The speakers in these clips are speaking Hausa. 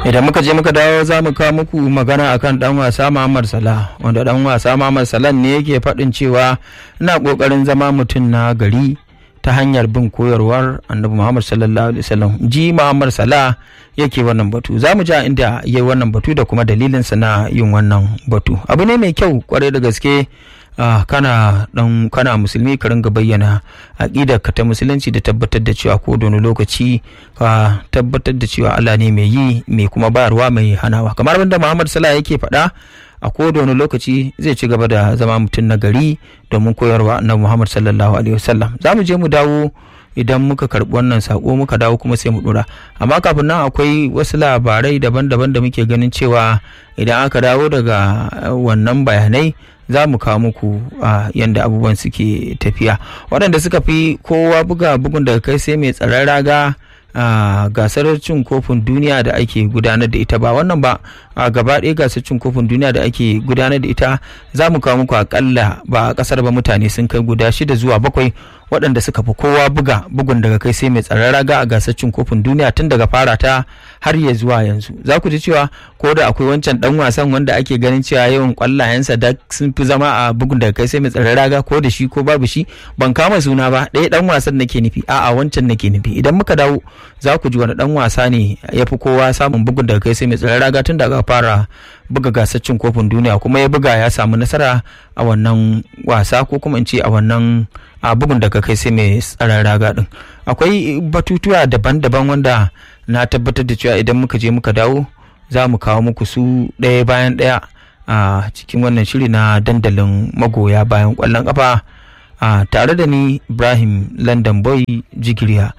Idan muka je muka dawo za mu kawo muku magana akan dan wasa Muhammad Salah, wanda dan wasa Muhammad Salah ne yake faɗin cewa ina kokarin zama mutum na gari ta hanyar bin koyarwar Annabi Muhammad sallallahu alaihi wasallam. Ji Muhammad Salah yake wannan batu. Za mu ji inda yayi wannan batu da kuma dalilin sa na yin wannan batu. Abu ne mai kyau kwarai da gaske. Kana musulmi ka ringa bayyana aqidar ka ta musulunci da tabbatar da cewa ko da lokaci ka tabbatar da cewa Allah ne mai yi mai kuma bayarwa mai hanawa, kamar wanda Muhammad Salah yake faɗa a ko da lokaci zai ci gaba da zama mutum na gari domin koyarwa Annabi Muhammad sallallahu alaihi wasallam. Za mu je mu dawo idan muka karɓi wannan sako muka dawo kuma sai mu dora, amma kafin nan akwai wasu labarai daban-daban da muke ganin cewa idan aka dawo daga wannan bayanai za mu kawo muku yadda abubuwan suke tafiya. Waɗanda suka fi kowa buga bugun daga kai sai mai tsaron raga gasar cin kofin duniya da ake gudanar da ita, ba wannan ba a gaba ɗaya gasar cin kofin duniya da ake gudanar da ita za mu kawo muku akalla ba a ƙasar ba mutane sun kai guda 6 zuwa 7 waɗanda suka fi kowa buga bugun daga kai sai mai tsaron raga a gasar cin kofin duniya tun daga fara ta har ya zuwa yanzu. Za ku ji cewa ko da akwai wancan dan wasan wanda ake ganin cewa yawan kwallayensa da sun fi zama a bugun daga kai sai mai tsaron raga, ko da shi ko babu shi ban kama suna ba, ɗaya dan wasan nake nufi, a'a wancan nake nufi. Idan muka dawo za ku ji wani dan wasa ne ya fi kowa samun bugun daga kai sai mai tsaron raga tun daga fara buga gasar cin kofin duniya, kuma ya buga ya samu nasara a wannan wasa ko kuma in ce a wannan bugun daga kai sai mai tsaron raga din. Akwai batutuwa daban-daban wanda na tabbatar da cewa idan muka je muka dawo za mu kawo muku su ɗaya bayan ɗaya a cikin wannan shiri na dandalin magoya bayan ƙwallon ƙafa tare da ni Ibrahim London Boy Jigiriya.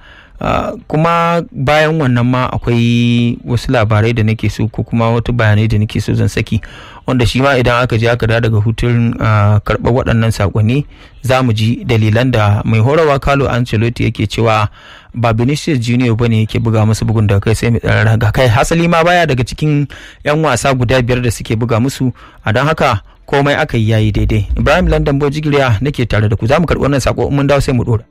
Kuma bayan wannan ma akwai wasu labarai da nake so ko kuma wata bayanai da nake so zan saki, wanda shi ma idan aka je aka dawo daga hutun karɓar waɗannan saƙonni za mu ji dalilan da mai horarwa Carlo Ancelotti yake cewa ba Vinicius Junior bane yake buga musu bugun daga kai sai mai tsaron raga, kai hasali ma baya daga cikin 'yan wasa guda 5 da suke buga musu, a don haka komai aka yi yayi daidai. Ibrahim London Boy Jigiriya nake tare da ku, za mu karɓi wannan saƙo mun dawo sai mu ɗora.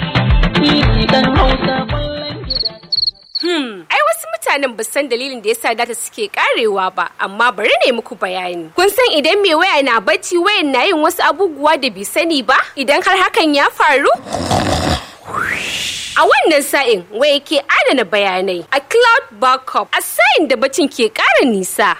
Ai wasu mutanen ba san dalilin da yasa data suke karewa ba, amma bari ne muku bayani. Kun san idan mai waya na bacci wayan na yin wasu abubuwa da bai sani ba? Idan har hakan ya faru? A wannan sa'in waya ke adana bayanai a cloud backup a sa'in da bacin ke ƙara nisa.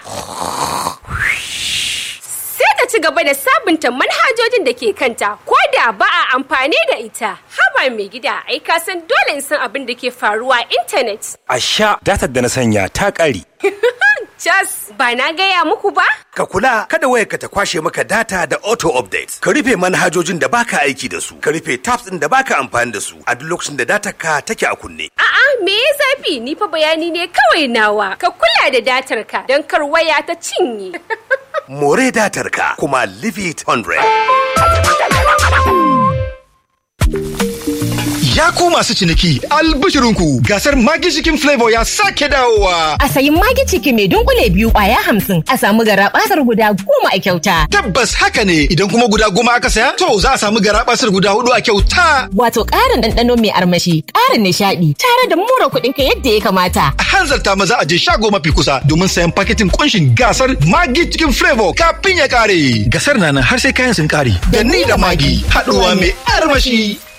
Sai ta ci gaba da sabunta manhajojin da ke kanta ko da ba a amfani da ita. Haba mai gida, ai ka san dole in san abin da ke faruwa a intanet. A sha datar da na sanya ta ƙare. Jas, ba na gaya muku ba? Ka kula kada wayarka ta kwashe maka data da auto update. Ka rufe manhajojin da baka aiki da su. Ka rufe tabs din da baka amfani da su a duk lokacin da datar ka take a kunne. A'a, me ya zafi? Ni fa bayani ne kawai nawa. Ka kula da datar ka don kar waya ta cinye. More datar ka kuma leave it 100. Ya ku masu ciniki, albishirinku gasar Maggi Chicken Flavor ya sake dawowa. A sayi Maggi Chicken mai dunkule 2 ƙwaya 50 a samu garabasar guda 10 a kyauta. Tabbas haka ne, idan kuma guda 10 aka saya, to za a samu garabasar guda 4 a kyauta. Wato ƙarin ɗanɗano mai armashi, ƙarin nishaɗi, tare da more kuɗin ka yadda ya kamata. A hanzarta maza a je shago mafi kusa domin sayan paketin kunshin gasar Maggi Chicken Flavor kafin ya ƙare. Gasar na nan har sai kayan sun ƙare. Da ni da Maggi, haɗuwa mai armashi.